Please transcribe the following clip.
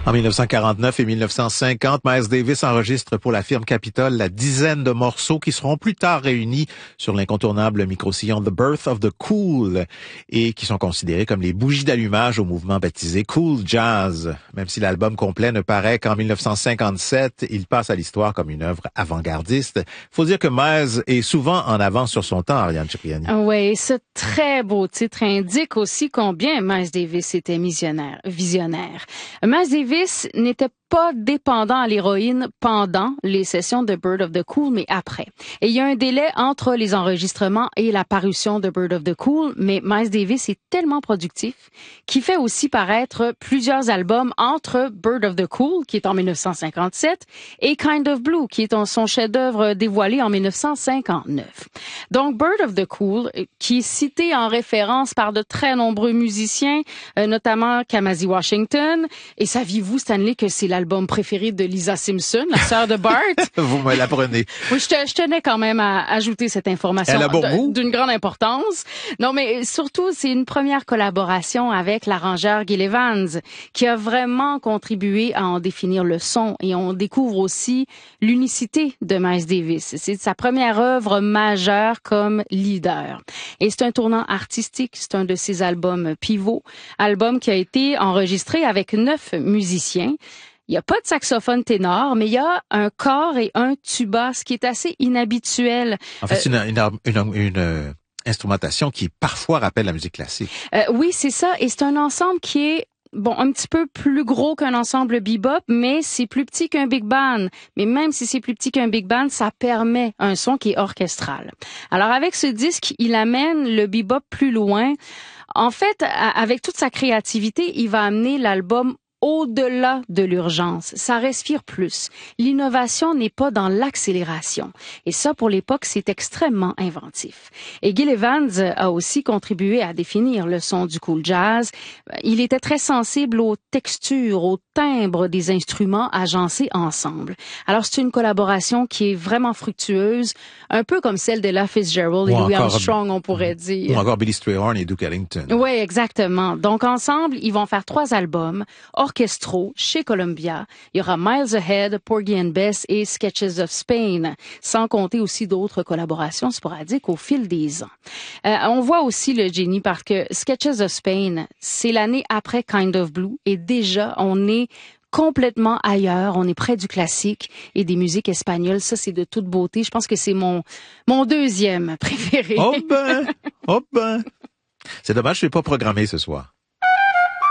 En 1949 et 1950, Miles Davis enregistre pour la firme Capitol la dizaine de morceaux qui seront plus tard réunis sur l'incontournable micro-sillon The Birth of the Cool et qui sont considérés comme les bougies d'allumage au mouvement baptisé Cool Jazz. Même si l'album complet ne paraît qu'en 1957, il passe à l'histoire comme une œuvre avant-gardiste. Faut dire que Miles est souvent en avance sur son temps, Ariane Cipriani. Oui, ce très beau titre indique aussi combien Miles Davis était visionnaire. Miles Davis n'était pas dépendant à l'héroïne pendant les sessions de Bird of the Cool, mais après. Et il y a un délai entre les enregistrements et la parution de Bird of the Cool, mais Miles Davis est tellement productif qu'il fait aussi paraître plusieurs albums entre Bird of the Cool, qui est en 1957, et Kind of Blue, qui est son chef-d'œuvre dévoilé en 1959. Donc, Bird of the Cool, qui est cité en référence par de très nombreux musiciens, notamment Kamasi Washington, et saviez-vous, Stanley, que c'est l'album préféré de Lisa Simpson, la sœur de Bart? Vous me l'apprenez. Oui, je tenais quand même à ajouter cette information. Elle a bon goût. D'une grande importance. Non, mais surtout, c'est une première collaboration avec l'arrangeur Gil Evans, qui a vraiment contribué à en définir le son. Et on découvre aussi l'unicité de Miles Davis. C'est sa première œuvre majeure comme leader. Et c'est un tournant artistique. C'est un de ses albums pivots. Album qui a été enregistré avec 9 musiciens. Il n'y a pas de saxophone ténor, mais il y a un cor et un tuba, ce qui est assez inhabituel. En fait, c'est une instrumentation qui parfois rappelle la musique classique. Oui, c'est ça. Et c'est un ensemble qui est un petit peu plus gros qu'un ensemble bebop, mais c'est plus petit qu'un big band. Mais même si c'est plus petit qu'un big band, ça permet un son qui est orchestral. Alors, avec ce disque, il amène le bebop plus loin. En fait, avec toute sa créativité, il va amener l'album au-delà de l'urgence. Ça respire plus. L'innovation n'est pas dans l'accélération. Et ça, pour l'époque, c'est extrêmement inventif. Et Gil Evans a aussi contribué à définir le son du cool jazz. Il était très sensible aux textures, aux timbres des instruments agencés ensemble. Alors, c'est une collaboration qui est vraiment fructueuse, un peu comme celle de Ella Fitzgerald et Louis Armstrong, on pourrait dire. Ou encore Billy Strayhorn et Duke Ellington. Oui, exactement. Donc, ensemble, ils vont faire 3 albums orchestraux chez Columbia. Il y aura Miles Ahead, Porgy and Bess et Sketches of Spain, sans compter aussi d'autres collaborations sporadiques au fil des ans. On voit aussi le génie parce que Sketches of Spain, c'est l'année après Kind of Blue et déjà, on est complètement ailleurs, on est près du classique et des musiques espagnoles, ça c'est de toute beauté. Je pense que c'est mon deuxième préféré. Oh ben! C'est dommage, je ne suis pas programmé ce soir.